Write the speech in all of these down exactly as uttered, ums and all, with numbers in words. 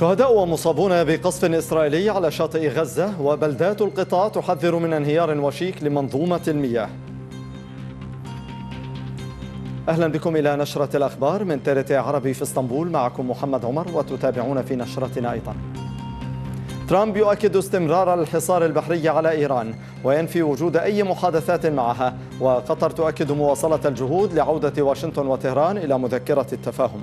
شهداء ومصابون بقصف إسرائيلي على شاطئ غزة، وبلدات القطاع تحذر من انهيار وشيك لمنظومة المياه. أهلا بكم إلى نشرة الأخبار من تي آر تي عربي في اسطنبول، معكم محمد عمر، وتتابعون في نشرتنا أيضا. ترامب يؤكد استمرار الحصار البحري على إيران وينفي وجود أي محادثات معها، وقطر تؤكد مواصلة الجهود لعودة واشنطن وطهران إلى مذكرة التفاهم.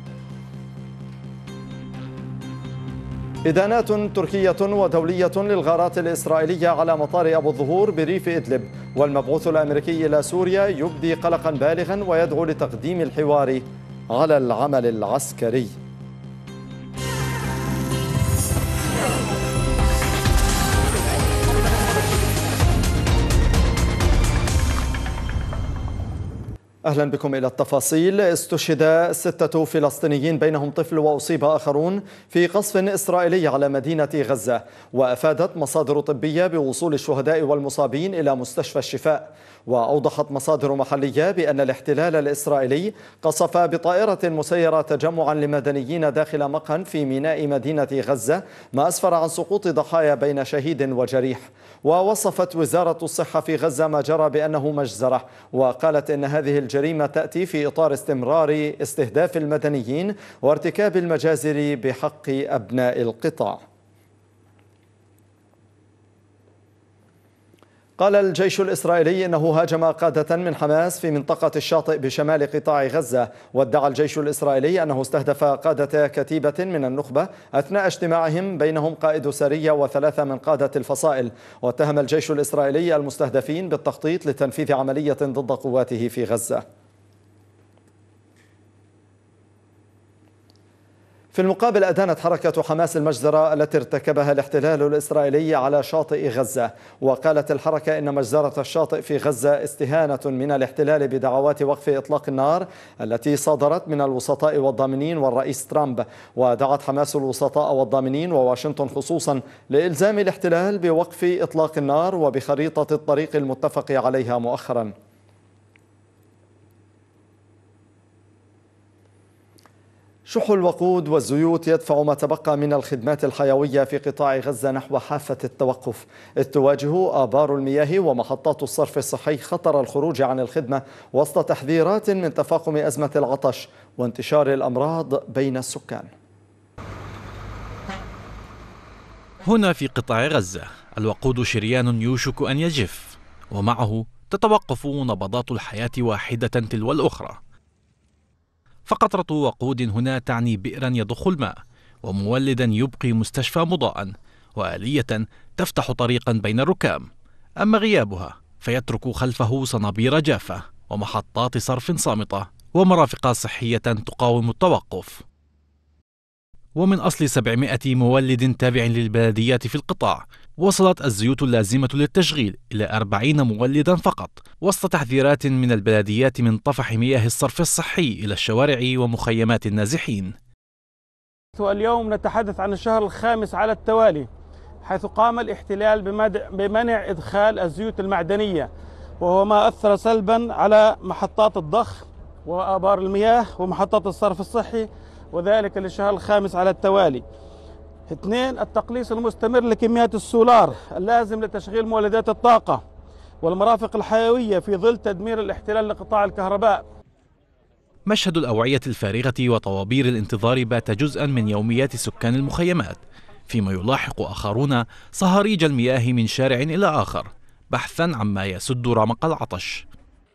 إدانات تركية ودولية للغارات الإسرائيلية على مطار أبو الظهور بريف إدلب، والمبعوث الأمريكي إلى سوريا يبدي قلقا بالغا ويدعو لتقديم الحوار على العمل العسكري. أهلا بكم إلى التفاصيل. استشهد ستة فلسطينيين بينهم طفل وأصيب آخرون في قصف إسرائيلي على مدينة غزة، وأفادت مصادر طبية بوصول الشهداء والمصابين إلى مستشفى الشفاء. وأوضحت مصادر محلية بأن الاحتلال الإسرائيلي قصف بطائرة مسيرة تجمعا لمدنيين داخل مقهى في ميناء مدينة غزة، ما أسفر عن سقوط ضحايا بين شهيد وجريح. ووصفت وزارة الصحة في غزة ما جرى بأنه مجزرة، وقالت إن هذه الجريمة تأتي في إطار استمرار استهداف المدنيين وارتكاب المجازر بحق أبناء القطاع. قال الجيش الإسرائيلي إنه هاجم قادة من حماس في منطقة الشاطئ بشمال قطاع غزة، وادعى الجيش الإسرائيلي أنه استهدف قادة كتيبة من النخبة أثناء اجتماعهم، بينهم قائد سرية وثلاثة من قادة الفصائل. واتهم الجيش الإسرائيلي المستهدفين بالتخطيط لتنفيذ عملية ضد قواته في غزة. في المقابل، أدانت حركة حماس المجزرة التي ارتكبها الاحتلال الإسرائيلي على شاطئ غزة، وقالت الحركة إن مجزرة الشاطئ في غزة استهانة من الاحتلال بدعوات وقف إطلاق النار التي صدرت من الوسطاء والضامنين والرئيس ترامب. ودعت حماس الوسطاء والضامنين وواشنطن خصوصا لإلزام الاحتلال بوقف إطلاق النار وبخريطة الطريق المتفق عليها مؤخرا. شح الوقود والزيوت يدفع ما تبقى من الخدمات الحيوية في قطاع غزة نحو حافة التوقف، إذ تواجه آبار المياه ومحطات الصرف الصحي خطر الخروج عن الخدمة وسط تحذيرات من تفاقم أزمة العطش وانتشار الأمراض بين السكان. هنا في قطاع غزة الوقود شريان يوشك أن يجف، ومعه تتوقف نبضات الحياة واحدة تلو الأخرى. فقطرة وقود هنا تعني بئرا يضخ الماء، ومولدا يبقي مستشفى مضاء، وآلية تفتح طريقا بين الركام. أما غيابها فيترك خلفه صنابير جافة ومحطات صرف صامتة ومرافق صحية تقاوم التوقف. ومن أصل سبعمائة مولد تابع للبلديات في القطاع، وصلت الزيوت اللازمة للتشغيل إلى أربعين مولدا فقط، وسط تحذيرات من البلديات من طفح مياه الصرف الصحي إلى الشوارع ومخيمات النازحين. اليوم نتحدث عن الشهر الخامس على التوالي حيث قام الاحتلال بمنع إدخال الزيوت المعدنية، وهو ما أثر سلبا على محطات الضخ وآبار المياه ومحطات الصرف الصحي، وذلك للشهر الخامس على التوالي. اثنين، التقليص المستمر لكميات السولار اللازم لتشغيل مولدات الطاقة والمرافق الحيوية في ظل تدمير الاحتلال لقطاع الكهرباء. مشهد الأوعية الفارغة وطوابير الانتظار بات جزءا من يوميات سكان المخيمات، فيما يلاحق آخرون صهاريج المياه من شارع إلى آخر بحثا عما يسد رمق العطش.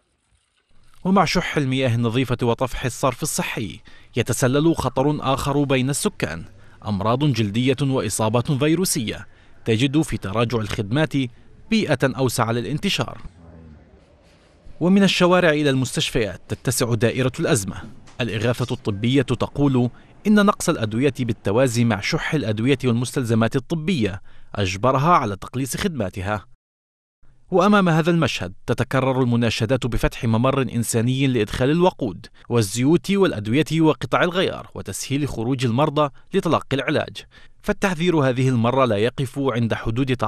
ومع شح المياه النظيفة وطفح الصرف الصحي يتسلل خطر آخر بين السكان، أمراض جلدية وإصابات فيروسية تجد في تراجع الخدمات بيئة أوسع للانتشار. ومن الشوارع إلى المستشفيات تتسع دائرة الأزمة. الإغاثة الطبية تقول إن نقص الأدوية بالتوازي مع شح الأدوية والمستلزمات الطبية أجبرها على تقليص خدماتها. وأمام هذا المشهد تتكرر المناشدات بفتح ممر إنساني لإدخال الوقود والزيوت والأدوية وقطع الغيار وتسهيل خروج المرضى لتلقي العلاج. فالتحذير هذه المرة لا يقف عند حدود